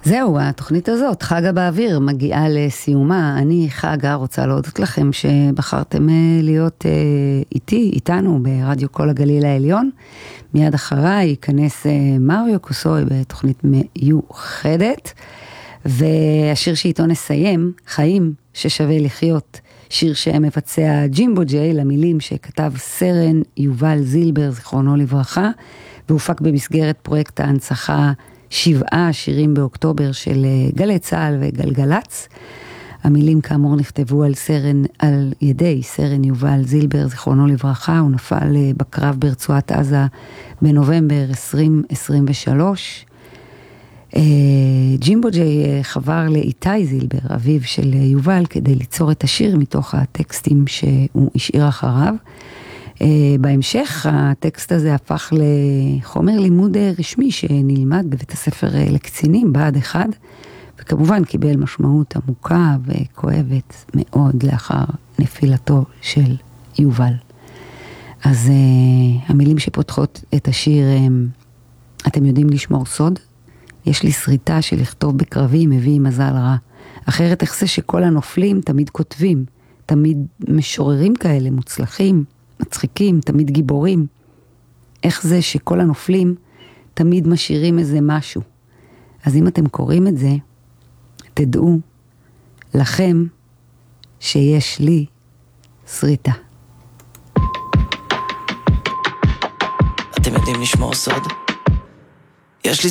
זהו, התוכנית הזאת, חגה באוויר, מגיעה לסיומה. אני חגה רוצה להודות לכם שבחרתם להיות איתנו ברדיו כל הגליל העליון. מיד אחריי ייכנס מריו קוסוי בתוכנית מיוחדת, והשיר שאיתו נסיים, חיים ששווה לחיות, שיר שמבצע ג'ימבו ג'יי, למילים שכתב סרן יובל זילבר, זיכרונו לברכה, והופק במסגרת פרויקט ההנצחה 7 שירים באוקטובר של גלי צהל וגלגלץ. המילים כאמור נכתבו על ידי סרן יובל זילבר, זיכרונו לברכה. הוא נפל בקרב ברצועת עזה בנובמבר 2023. ג'ימבו ג'יי חבר לאיתי זילבר, אביו של יובל, כדי ליצור את השיר מתוך הטקסטים שהוא השאיר אחריו. בהמשך הטקסט הזה הפך לחומר לימוד רשמי שנלמד בבית הספר לקצינים, בה"ד 1, וכמובן קיבל משמעות עמוקה וכואבת מאוד לאחר נפילתו של יובל. אז המילים שפותחות את השיר, אתם יודעים לשמור סוד? יש לי שריטה שלכתוב בקרבי מביא מזל רע. אחרת איך זה שכל הנופלים תמיד כותבים, תמיד משוררים כאלה מוצלחים, מצחיקים, תמיד גיבורים. איך זה שכל הנופלים תמיד משאירים איזה משהו. אז אם אתם קוראים את זה, תדעו לכם שיש לי שריטה. אתם יודעים לשמור סוד? יש לי